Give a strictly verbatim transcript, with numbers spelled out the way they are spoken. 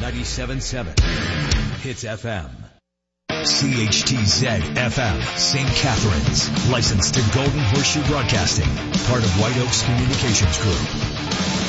ninety-seven point seven Hits F M. C H T Z F M, Saint Catharines. Licensed to Golden Horseshoe Broadcasting. Part of White Oaks Communications Group.